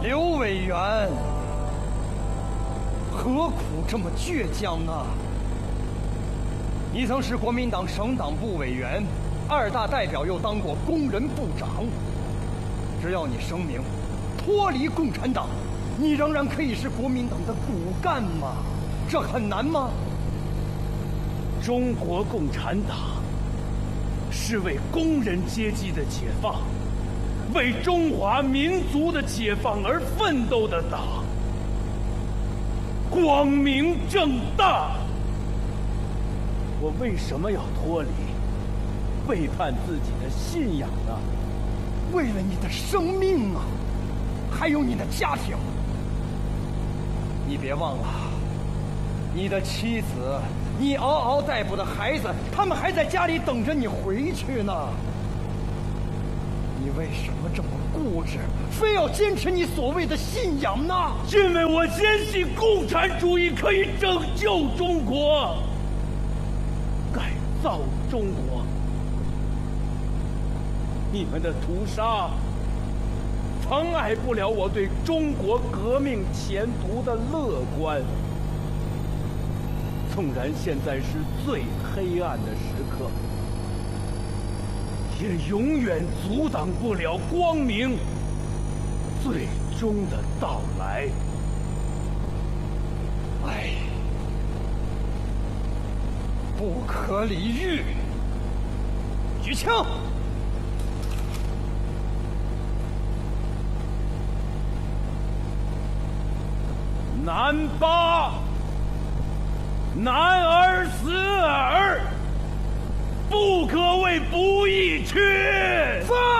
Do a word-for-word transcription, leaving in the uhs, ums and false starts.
刘委员，何苦这么倔强呢？你曾是国民党省党部委员，二大代表，又当过工人部长。只要你声明脱离共产党，你仍然可以是国民党的骨干吗？这很难吗？ 中国共产党是为工人阶级的解放，为中华民族的解放而奋斗的党，光明正大。我为什么要脱离，背叛自己的信仰呢？ 为了你的生命啊，还有你的家庭。你别忘了，你的妻子，你嗷嗷待哺的孩子，他们还在家里等着你回去呢。你为什么这么固执，非要坚持你所谓的信仰呢？ 因为我坚信共产主义可以拯救中国，改造中国。你们的屠杀妨碍不了我对中国革命前途的乐观。纵然现在是最黑暗的时刻，也永远阻挡不了光明最终的到来。 唉，不可理喻！举枪！ 南八，男儿死耳，不可为不义去。